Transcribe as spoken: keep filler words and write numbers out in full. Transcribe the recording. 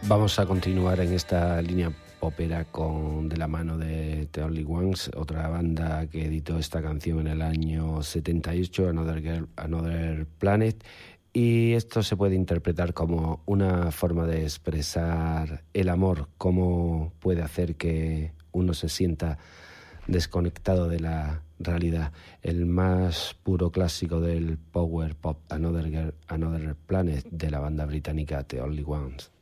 Vamos a continuar en esta línea popera con de la mano de The Only Ones, otra banda que editó esta canción en el año setenta y ocho, Another Girl, Another Planet, y esto se puede interpretar como una forma de expresar el amor, cómo puede hacer que uno se sienta desconectado de la realidad. El más puro clásico del power pop, Another Girl, Another Planet, de la banda británica The Only Ones.